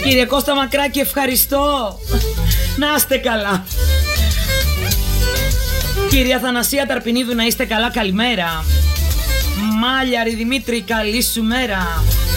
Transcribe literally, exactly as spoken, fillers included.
Κύριε Κώστα Μακράκη, ευχαριστώ. Να είστε καλά. Κυρία Θανασία Ταρπινίδου, να είστε καλά, καλημέρα. Μάλιαρη Δημήτρη, καλή σου μέρα.